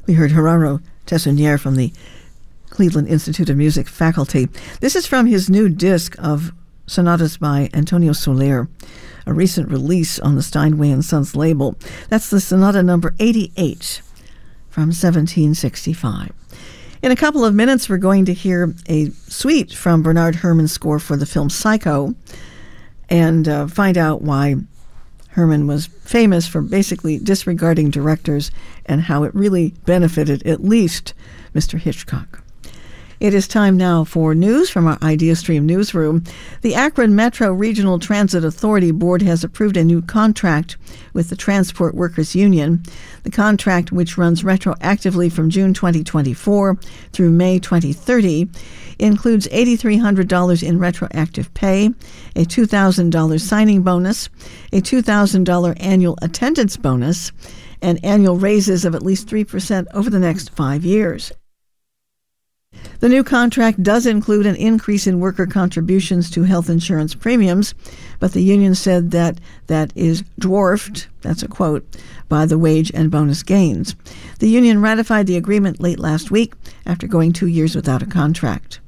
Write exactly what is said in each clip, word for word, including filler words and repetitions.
We heard Gerardo Tessonier from the Cleveland Institute of Music faculty. This is from his new disc of sonatas by Antonio Soler, a recent release on the Steinway and Sons label. That's the sonata number eighty-eight from seventeen sixty-five. In a couple of minutes, we're going to hear a suite from Bernard Herrmann's score for the film Psycho and uh, find out why Herrmann was famous for basically disregarding directors and how it really benefited at least Mister Hitchcock. It is time now for news from our IdeaStream newsroom. The Akron Metro Regional Transit Authority Board has approved a new contract with the Transport Workers Union. The contract, which runs retroactively from June twenty twenty-four through May twenty thirty, includes eight thousand three hundred dollars in retroactive pay, a two thousand dollars signing bonus, a two thousand dollars annual attendance bonus, and annual raises of at least three percent over the next five years. The new contract does include an increase in worker contributions to health insurance premiums, but the union said that that is dwarfed, that's a quote, by the wage and bonus gains. The union ratified the agreement late last week after going two years without a contract.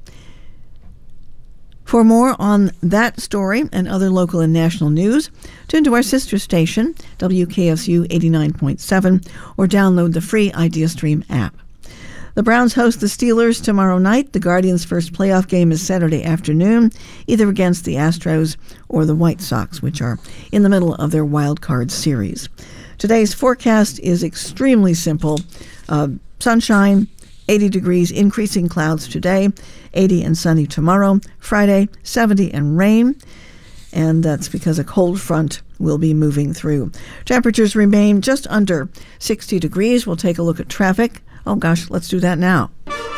For more on that story and other local and national news, tune to our sister station, W K S U eighty-nine point seven, or download the free IdeaStream app. The Browns host the Steelers tomorrow night. The Guardians' first playoff game is Saturday afternoon, either against the Astros or the White Sox, which are in the middle of their wild card series. Today's forecast is extremely simple. Uh, sunshine, eighty degrees, increasing clouds today, eighty and sunny tomorrow. Friday, seventy and rain, and that's because a cold front will be moving through. Temperatures remain just under sixty degrees. We'll take a look at traffic. Oh gosh, let's do that now.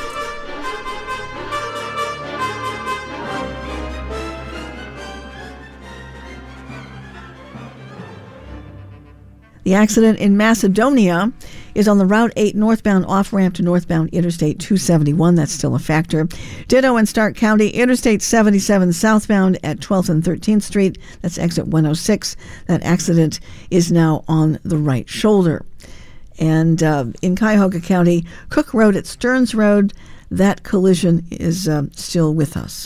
The accident in Macedonia is on the Route eight northbound off-ramp to northbound Interstate two seventy-one. That's still a factor. Ditto in Stark County, Interstate seventy-seven southbound at twelfth and thirteenth Street. That's exit one oh six. That accident is now on the right shoulder. And uh, in Cuyahoga County, Cook Road at Stearns Road, that collision is uh, still with us.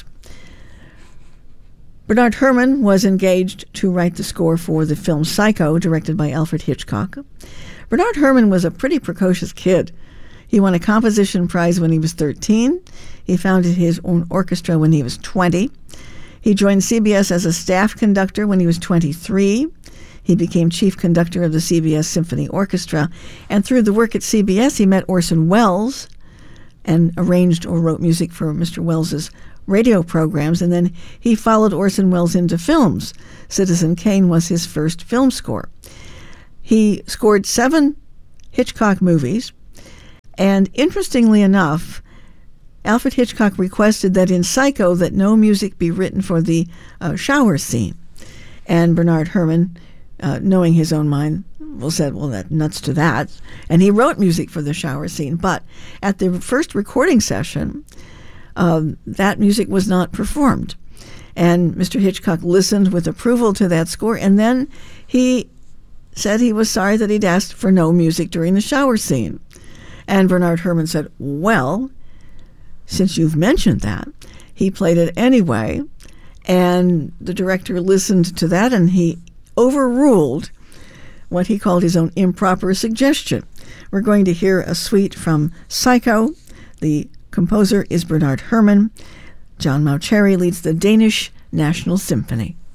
Bernard Herrmann was engaged to write the score for the film Psycho, directed by Alfred Hitchcock. Bernard Herrmann was a pretty precocious kid. He won a composition prize when he was thirteen. He founded his own orchestra when he was twenty. He joined C B S as a staff conductor when he was twenty-three. He became chief conductor of the C B S Symphony Orchestra, and through the work at C B S, he met Orson Welles and arranged or wrote music for Mister Welles's radio programs, and then he followed Orson Welles into films. Citizen Kane was his first film score. He scored seven Hitchcock movies, and interestingly enough, Alfred Hitchcock requested that in Psycho that no music be written for the uh, shower scene. And Bernard Herrmann, Uh, knowing his own mind, well, said, well, that nuts to that. And he wrote music for the shower scene. But at the first recording session, um, that music was not performed. And Mister Hitchcock listened with approval to that score. And then he said he was sorry that he'd asked for no music during the shower scene. And Bernard Herrmann said, well, since you've mentioned that, he played it anyway. And the director listened to that, and he overruled what he called his own improper suggestion. We're going to hear a suite from Psycho. The composer is Bernard Herrmann. John Mauceri leads the Danish National Symphony.